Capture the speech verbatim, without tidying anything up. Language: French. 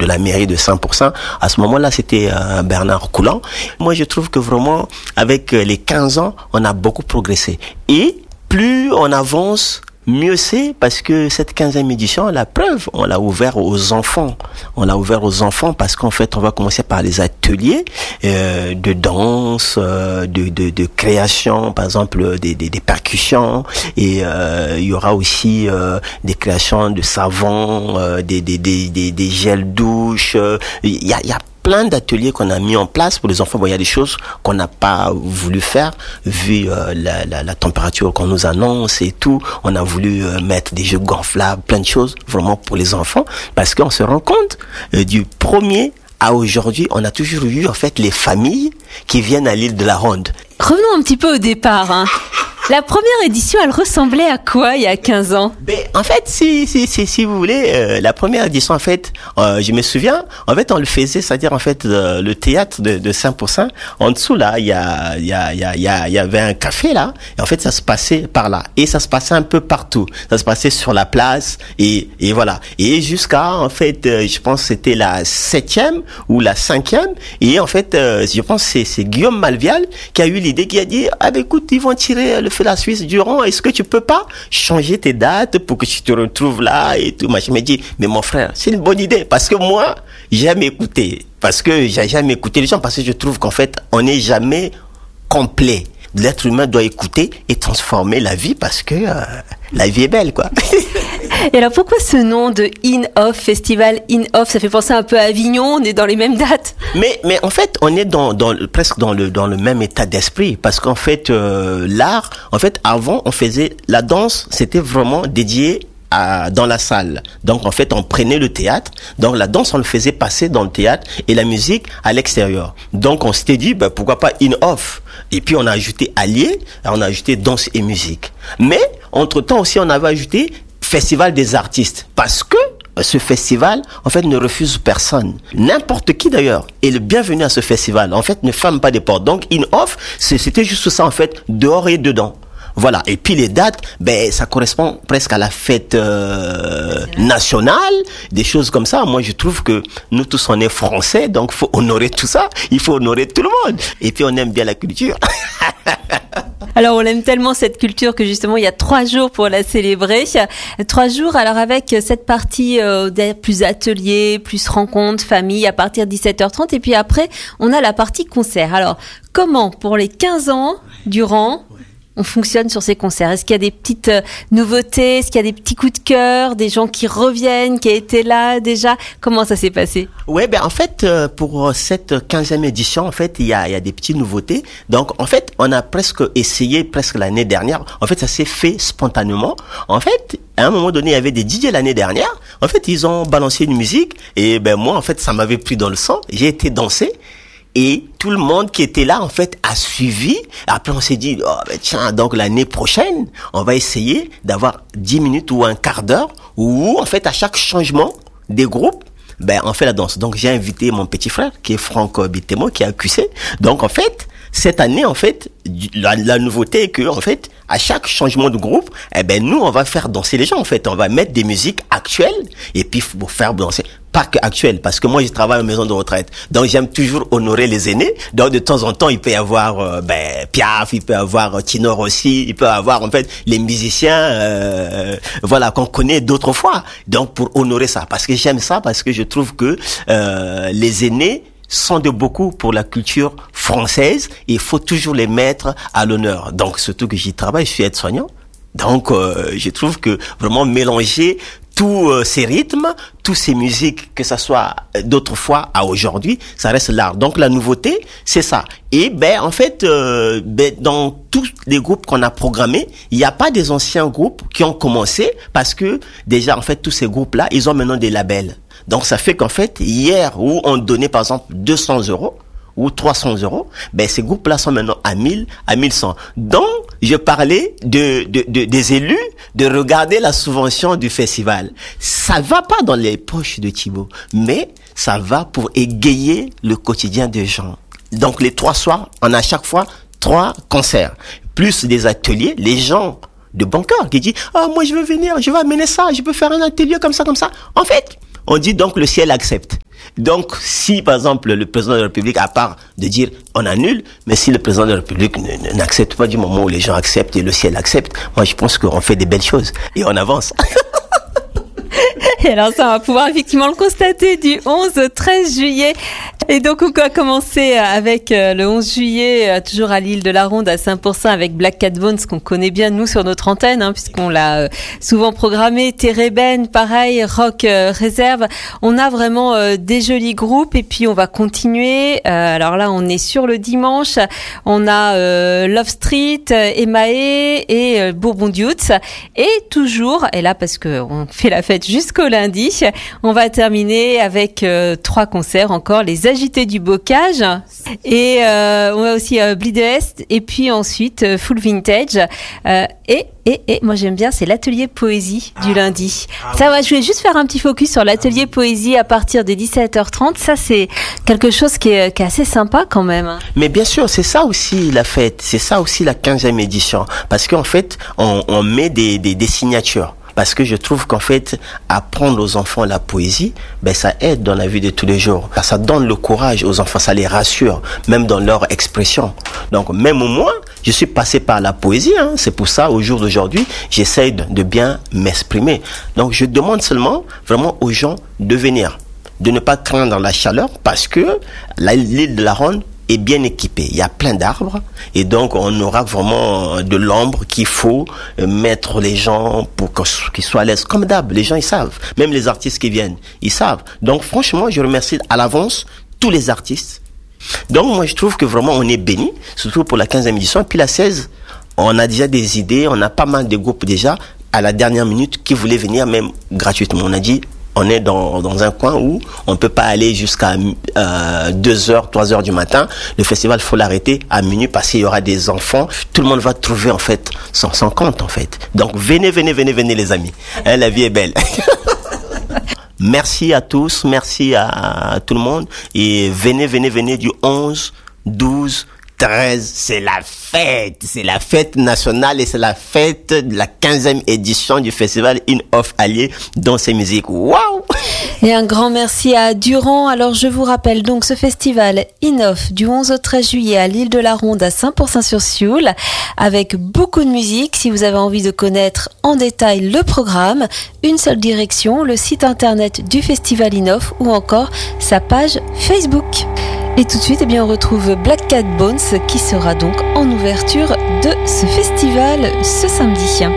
de la mairie de cent pour cent. À ce moment-là, c'était euh, Bernard Coulant. Moi, je trouve que vraiment, avec les quinze ans, on a beaucoup progressé. Et plus on avance, mieux c'est, parce que cette quinzième édition, la preuve, on l'a ouvert aux enfants. On l'a ouvert aux enfants parce qu'en fait, on va commencer par les ateliers euh, de danse, euh, de, de, de création, par exemple des, des, des percussions, et euh, il y aura aussi euh, des créations de savons, euh, des, des, des, des, des gels douches. Il y a, il y a plein d'ateliers qu'on a mis en place pour les enfants. Bon, il y a des choses qu'on n'a pas voulu faire vu euh, la, la, la température qu'on nous annonce et tout. On a voulu euh, mettre des jeux gonflables, plein de choses vraiment pour les enfants, parce qu'on se rend compte euh, du premier à aujourd'hui, on a toujours eu en fait les familles qui viennent à l'île de la Ronde. Revenons un petit peu au départ, hein. La première édition, elle ressemblait à quoi il y a quinze ans? Ben, en fait, si, si, si, si vous voulez, euh, la première édition, en fait, euh, je me souviens, en fait, on le faisait, c'est-à-dire, en fait, euh, le théâtre de, de cent pour cent, en dessous, là, il y a, il y a, il y a, il y a, il y avait un café, là, et en fait, ça se passait par là. Et ça se passait un peu partout. Ça se passait sur la place, et, et voilà. Et jusqu'à, en fait, euh, je pense que c'était la septième ou la cinquième, et en fait, euh, je pense que c'est, c'est Guillaume Malvial qui a eu l'idée, qui a dit, ah ben écoute, ils vont tirer le feu la Suisse durant, est-ce que tu peux pas changer tes dates pour que tu te retrouves là et tout. Moi, je me dis, mais mon frère, c'est une bonne idée, parce que moi, j'aime écouter, parce que j'ai jamais écouté les gens, parce que je trouve qu'en fait, on n'est jamais complet. L'être humain doit écouter et transformer la vie, parce que euh, la vie est belle, quoi. Et alors, pourquoi ce nom de In-Off, Festival In-Off? Ça fait penser un peu à Avignon, on est dans les mêmes dates. Mais, mais en fait, on est dans, dans, presque dans le, dans le même état d'esprit, parce qu'en fait, euh, l'art, en fait, avant, on faisait, la danse, c'était vraiment dédié à, dans la salle. Donc, en fait, on prenait le théâtre, donc la danse, on le faisait passer dans le théâtre, et la musique à l'extérieur. Donc, on s'était dit, ben, pourquoi pas In-Off? Et puis, on a ajouté allié, on a ajouté danse et musique. Mais, entre-temps aussi, on avait ajouté Festival des artistes, parce que ce festival, en fait, ne refuse personne. N'importe qui, d'ailleurs, est le bienvenu à ce festival. En fait, ne ferme pas des portes. Donc, In-Off, c'était juste ça, en fait, dehors et dedans. Voilà. Et puis, les dates, ben, ça correspond presque à la fête euh, nationale, des choses comme ça. Moi, je trouve que nous tous, on est français, donc faut honorer tout ça. Il faut honorer tout le monde. Et puis, on aime bien la culture. Alors, on aime tellement cette culture que justement, il y a trois jours pour la célébrer. Trois jours, alors avec cette partie euh, plus atelier, plus rencontre, famille, à partir de dix-sept heures trente. Et puis après, on a la partie concert. Alors, comment, pour les quinze ans durant, on fonctionne sur ces concerts? Est-ce qu'il y a des petites euh, nouveautés? Est-ce qu'il y a des petits coups de cœur? Des gens qui reviennent, qui étaient là déjà? Comment ça s'est passé? Ouais, ben en fait, euh, pour cette quinzième édition, en fait, il y a, il y a des petites nouveautés. Donc, en fait, on a presque essayé, presque l'année dernière. En fait, ça s'est fait spontanément. En fait, à un moment donné, il y avait des D J l'année dernière. En fait, ils ont balancé une musique. Et ben moi, en fait, ça m'avait pris dans le sang. J'ai été danser. Et tout le monde qui était là, en fait, a suivi. Après, on s'est dit, oh, ben tiens, donc l'année prochaine, on va essayer d'avoir dix minutes ou un quart d'heure où, en fait, à chaque changement des groupes, ben, on fait la danse. Donc, j'ai invité mon petit frère, qui est Franck Bitemo, qui est à Q C. Donc, en fait, cette année, en fait, la, la nouveauté est que, en fait, à chaque changement de groupe, eh ben, nous, on va faire danser les gens, en fait. On va mettre des musiques actuelles et puis, pour faire danser. Pas que actuelles, parce que moi, je travaille en maison de retraite. Donc, j'aime toujours honorer les aînés. Donc, de temps en temps, il peut y avoir, euh, ben, Piaf, il peut y avoir euh, Tino Rossi, il peut y avoir, en fait, les musiciens, euh, voilà, qu'on connaît d'autres fois. Donc, pour honorer ça. Parce que j'aime ça, parce que je trouve que, euh, les aînés sont de beaucoup pour la culture française et il faut toujours les mettre à l'honneur. Donc, surtout que j'y travaille, je suis aide-soignant. Donc, euh, je trouve que vraiment mélanger tous euh, ces rythmes, toutes ces musiques, que ça soit d'autrefois à aujourd'hui, ça reste l'art. Donc, la nouveauté, c'est ça. Et ben, en fait, euh, ben, dans tous les groupes qu'on a programmés, il n'y a pas des anciens groupes qui ont commencé parce que déjà, en fait, tous ces groupes-là, ils ont maintenant des labels. Donc, ça fait qu'en fait, hier, où on donnait, par exemple, deux cents euros, ou trois cents euros, ben, ces groupes-là sont maintenant à mille, à mille cent. Donc, je parlais de, de, de, des élus, de regarder la subvention du festival. Ça va pas dans les poches de Thibaut, mais ça va pour égayer le quotidien des gens. Donc, les trois soirs, on a à chaque fois trois concerts, plus des ateliers, les gens de bon cœur qui disent, ah, moi, je veux venir, je veux amener ça, je peux faire un atelier comme ça, comme ça. En fait, on dit donc le ciel accepte. Donc, si, par exemple, le président de la République, à part de dire on annule, mais si le président de la République n- n- n'accepte pas du moment où les gens acceptent et le ciel accepte, moi, je pense qu'on fait des belles choses et on avance. Et alors ça, on va pouvoir effectivement le constater du onze au treize juillet. Et donc on va commencer avec le onze juillet, toujours à l'île de la Ronde, à Saint-Pourçain, avec Black Cat Bones, qu'on connaît bien nous sur notre antenne, hein, puisqu'on l'a souvent programmé. Tereben, pareil, Rock euh, Réserve. On a vraiment euh, des jolis groupes. Et puis on va continuer. Euh, alors là, on est sur le dimanche. On a euh, Love Street, Emae et euh, Bourbon Dudes. Et toujours, et là parce que on fait la fête jusqu'au lundi, on va terminer avec euh, trois concerts encore, les Agités du Bocage, et euh, on a aussi euh, Bleed Est, et puis ensuite euh, Full Vintage, euh, et et et moi j'aime bien, c'est l'atelier poésie du lundi. Ça va, je voulais juste faire un petit focus sur l'atelier poésie à partir des dix-sept heures trente. Ça, c'est quelque chose qui est, qui est assez sympa quand même. Mais bien sûr, c'est ça aussi la fête, c'est ça aussi la quinzième édition, parce qu'en fait, on, on met des, des, des signatures. Parce que je trouve qu'en fait, apprendre aux enfants la poésie, ben ça aide dans la vie de tous les jours. Ça donne le courage aux enfants, ça les rassure, même dans leur expression. Donc même moi, je suis passé par la poésie. Hein. C'est pour ça, au jour d'aujourd'hui, j'essaye de, de bien m'exprimer. Donc je demande seulement vraiment aux gens de venir, de ne pas craindre la chaleur, parce que la, l'île de la Ronde est bien équipé. Il y a plein d'arbres et donc on aura vraiment de l'ombre qu'il faut mettre les gens pour qu'ils soient à l'aise. Comme d'hab, les gens ils savent. Même les artistes qui viennent, ils savent. Donc franchement, je remercie à l'avance tous les artistes. Donc moi je trouve que vraiment on est béni, surtout pour la quinzième édition. Et puis la seize, on a déjà des idées, on a pas mal de groupes déjà à la dernière minute qui voulaient venir même gratuitement. On a dit on est dans, dans un coin où on ne peut pas aller jusqu'à euh, deux heures, trois heures du matin. Le festival, il faut l'arrêter à minuit parce qu'il y aura des enfants. Tout le monde va trouver en fait son, son compte en fait. Donc venez, venez, venez, venez les amis. Hein, la vie est belle. Merci à tous, merci à, à tout le monde. Et venez, venez, venez du onze, douze, treize, c'est la fête, c'est la fête nationale et c'est la fête de la quinzième édition du festival In-Off Allier dans ses musiques. Waouh! Et un grand merci à Durand. Alors je vous rappelle donc ce festival In-Off du onze au treize juillet à l'île de la Ronde à Saint-Pourçain-sur-Sioule avec beaucoup de musique. Si vous avez envie de connaître en détail le programme, une seule direction, le site internet du festival In-Off ou encore sa page Facebook. Et tout de suite, eh bien, on retrouve Black Cat Bones qui sera donc en ouverture de ce festival ce samedi.